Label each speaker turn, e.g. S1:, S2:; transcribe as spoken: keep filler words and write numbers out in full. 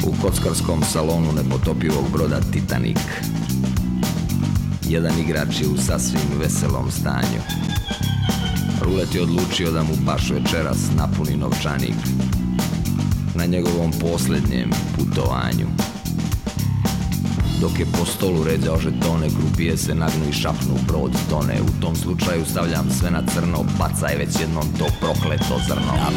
S1: U kockarskom salonu nepotopivog broda Titanic. Jedan igrač je u sasvim veselom stanju. Rulet je odlučio da mu baš večeras napuni novčanik na njegovom posljednjem putovanju. Dok je po stolu ređao žetone, krupije se nagnu i šapnu, brod tone. U tom slučaju stavljam sve na crno, bacaj već jednom to prokleto zrno.
S2: Ja